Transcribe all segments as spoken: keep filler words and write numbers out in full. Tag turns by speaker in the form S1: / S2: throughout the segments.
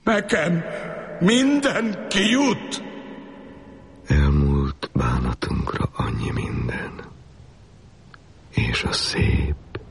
S1: Nekem minden kijut.
S2: Elmúlt bánatunkra annyi minden, és a szép,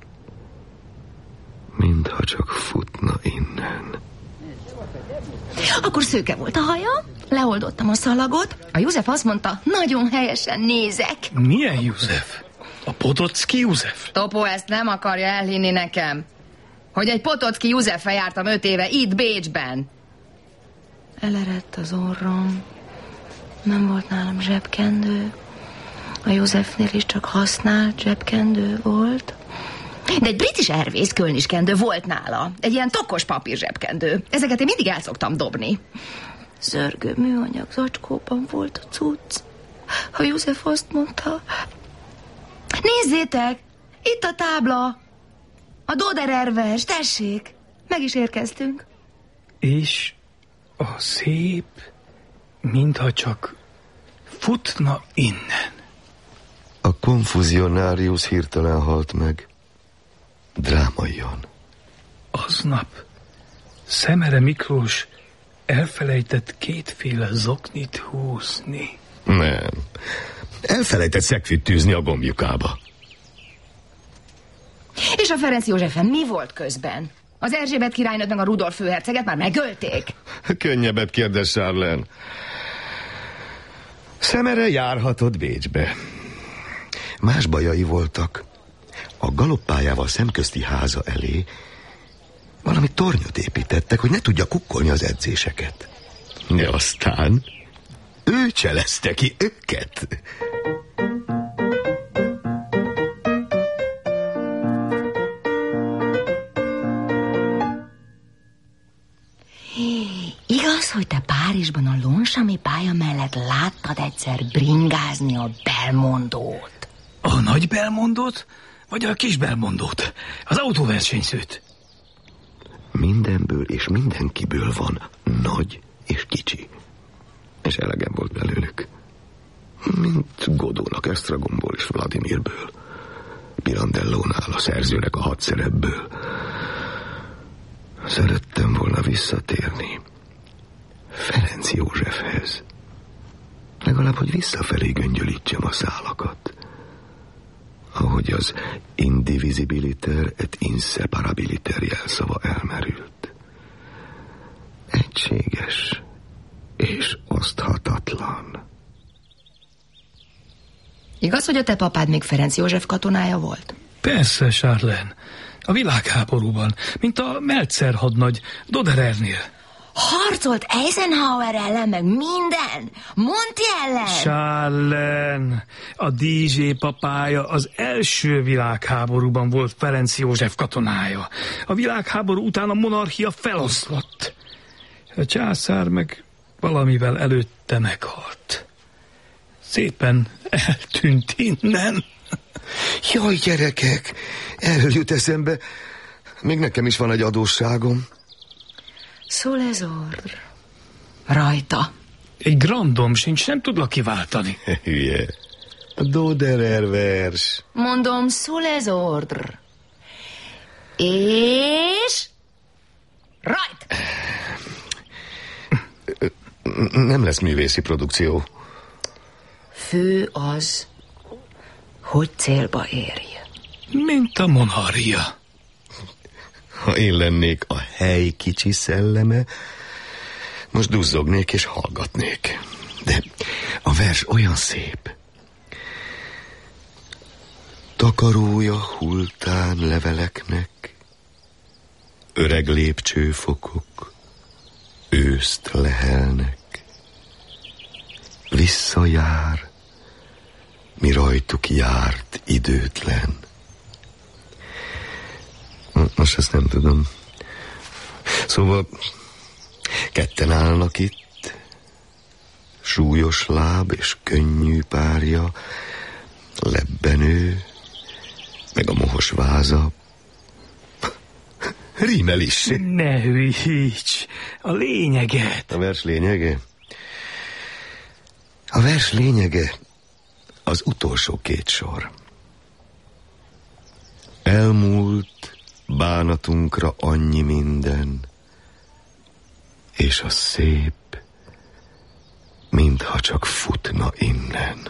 S2: mintha csak futna innen.
S3: Akkor szőke volt a haja, leoldottam a szalagot, a József azt mondta, nagyon helyesen nézek.
S4: Milyen József? A Potocki József?
S3: Topo ezt nem akarja elhinni nekem, hogy egy Potocki Józseffel jártam öt éve itt Bécsben. Elerett az orrom, nem volt nálam zsebkendő, a Józsefnél is csak használt zsebkendő volt. De egy British Airways kölniskendő volt nála. Egy ilyen tokos papír zsebkendő. Ezeket én mindig el szoktam dobni. Zörgő műanyag zacskóban volt a cucc. A József azt mondta, nézzétek, itt a tábla. A Doderer vers, tessék. Meg is érkeztünk.
S4: És a szép, mintha csak futna innen.
S2: A konfuzionárius hirtelen halt meg. Drámaian.
S4: Aznap Szemere Miklós elfelejtett kétféle zoknit húzni.
S2: Nem. Elfelejtett szekvit tűzni a gombjukába.
S3: És a Ferenc Józsefen mi volt közben? Az Erzsébet királynőt meg a Rudolf főherceget már megölték?
S2: Könnyebbet kérdez, Charlene. Szemere járhatott Bécsbe. Más bajai voltak. A galoppájával szemközti háza elé valami tornyot építettek, hogy ne tudja kukkolni az edzéseket. De aztán ő cselezte ki őket.
S3: Igaz, hogy te Párizsban a Longchamp pálya mellett láttad egyszer bringázni a Belmondót?
S4: A nagy Belmondót, vagy a kis Belmondót? Az autóversenyzőt?
S2: Mindenből és mindenkiből van nagy és kicsi. És elegem volt belőlük. Mint Godónak Esztragomból és Vladimirből. Pirandellónál a szerzőnek a hat szerepből. Szerettem volna visszatérni Ferenc Józsefhez. Legalább, hogy visszafelé göngyölítsem a szálakat. Ahogy az indivisibiliter et inseparabiliter jelszava elmerült. Egységes és oszthatatlan.
S3: Igaz, hogy a te papád még Ferenc József katonája volt?
S4: Persze, Charlene. A világháborúban, mint a Meltzer hadnagy Doderernél.
S3: Harcolt Eisenhower ellen, meg minden? Monty ellen?
S4: Charlene, a dé zsé papája az első világháborúban volt Ferenc József katonája. A világháború után a monarchia feloszlott. A császár meg valamivel előtte meghalt. Szépen eltűnt innen.
S2: Jaj, gyerekek, erről jut eszembe. Még nekem is van egy adósságom.
S3: Sous les ordres. Rajta.
S4: Egy grandom sincs, nem tudlak kiváltani.
S2: Hülye. A Doderer vers.
S3: Mondom, sous les ordres. És... rajt!
S2: Nem lesz művészi produkció.
S3: Fő az, hogy célba érj.
S4: Mint a monarchia.
S2: Ha én lennék a hely kicsi szelleme, most duzzognék és hallgatnék. De a vers olyan szép. Takarója hultán leveleknek, öreg lépcsőfokok őszt lehelnek. Visszajár, mi rajtuk járt időtlen. Most ezt nem tudom. Szóval ketten állnak itt, súlyos láb és könnyű párja, lebbenő, meg a mohos váza. Rímel is.
S4: Ne hülyíts, a lényeget.
S2: A vers lényege? A vers lényege az utolsó két sor. Elmúlt bánatunkra annyi minden, és a szép, mintha csak futna innen.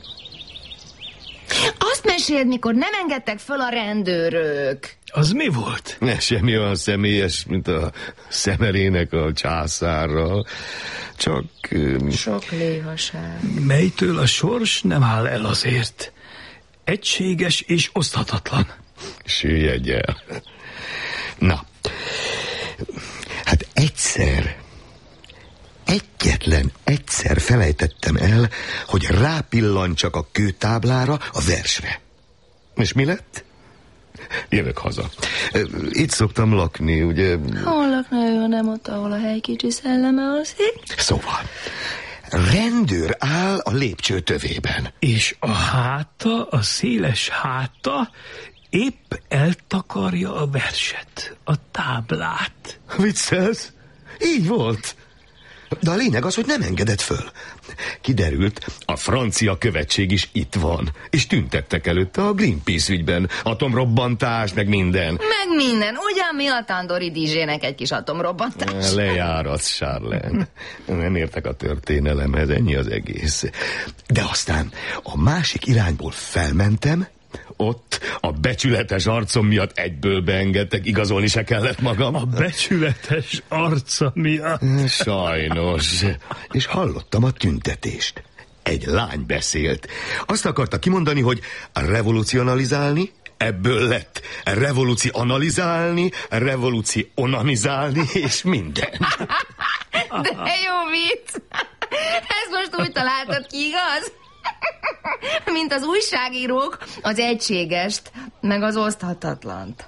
S3: Azt meséld, mikor nem engedtek föl a rendőrök.
S4: Az mi volt?
S2: Ne semmi olyan személyes, mint a szemelének a császárral. Csak... Um...
S3: Sok léhaság.
S4: Melytől a sors nem áll el azért. Egységes és oszthatatlan.
S2: Süllyedj el. Na, hát egyszer, egyetlen egyszer felejtettem el, hogy rápillancsak a kőtáblára a versre. És mi lett? Jövök haza. Itt szoktam lakni, ugye?
S3: Hol lakna ő, nem ott, ahol a hely kicsi szelleme alszik?
S2: Szóval, rendőr áll a lépcső tövében.
S4: És a háta, a széles háta épp eltakarja a verset, a táblát.
S2: Viccelsz? Így volt. De a lényeg az, hogy nem engedett föl. Kiderült, a francia követség is itt van, és tüntettek előtte a Greenpeace ügyben. Atomrobbantás, meg minden.
S3: Meg minden. Ugyan mi a Tandori dé jének egy kis atomrobbantás?
S2: Lejáratsz, Charlene. Nem értek a történelemhez, ennyi az egész. De aztán a másik irányból felmentem, ott a becsületes arcom miatt egyből beengedtek, igazolni se kellett magam.
S4: A becsületes arca miatt?
S2: Sajnos. És hallottam a tüntetést. Egy lány beszélt. Azt akarta kimondani, hogy revolucionalizálni, ebből lett revolucionalizálni, revolucionalizálni, és minden.
S3: De jó vicc! Ezt most úgy találtad ki, igaz? Mint az újságírók az egységest, meg az oszthatatlant.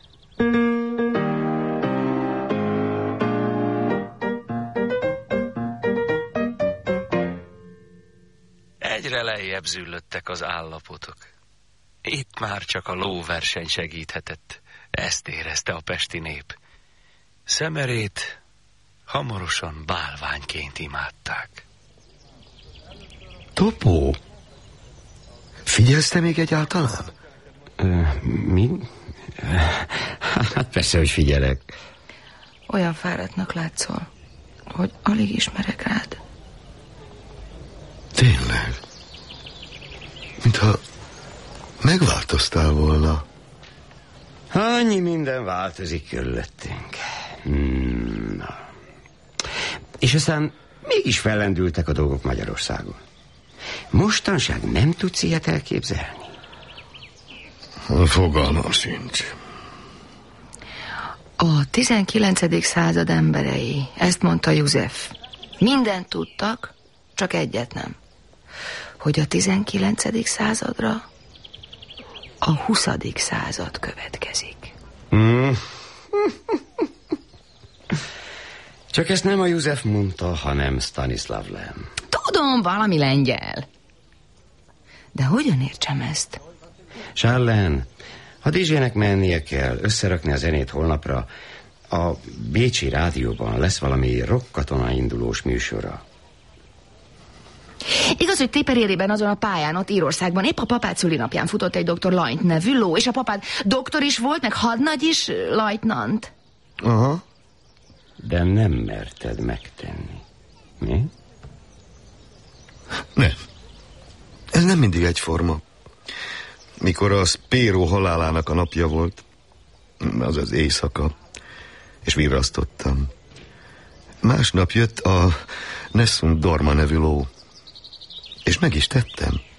S5: Egyre lejjebb züllöttek az állapotok. Itt már csak a lóverseny segíthetett, ezt érezte a pesti nép. Szemerét hamarosan bálványként imádták.
S2: Topó, figyelsz te még egyáltalán?
S6: Ö, mi? Hát persze, hogy figyelek.
S3: Olyan fáradtnak látszol, hogy alig ismerek rád.
S2: Tényleg? Mintha megváltoztál volna.
S6: Annyi minden változik körülöttünk. Hmm. És aztán mégis fellendültek a dolgok Magyarországon. Mostanság nem tudsz ilyet elképzelni?
S2: Fogalmam sincs.
S3: A tizenkilencedik század emberei, ezt mondta József. Mindent tudtak, csak egyet nem. Hogy a tizenkilencedik századra a huszadik század következik.
S6: Hmm. Csak ezt nem a József mondta, hanem Stanislav Lem.
S3: Tudom, valami lengyel. De hogyan értsem ezt?
S6: Charlene, ha dé jének mennie kell, összerakni a zenét holnapra, a bécsi rádióban lesz valami rockkatona indulós műsora.
S3: Igaz, hogy Téperérében azon a pályán, ott Írországban épp a papád szülinapján futott egy doktor Lajnt nevű ló, és a papád doktor is volt, meg hadnagy is, lajtnant.
S2: Aha.
S6: De nem merted megtenni. Mi?
S2: Nem. Ez nem mindig egyforma. Mikor a Spéro halálának a napja volt, az az éjszaka, és virrasztottam. Másnap jött a Nessun Dorma nevű ló, és meg is tettem.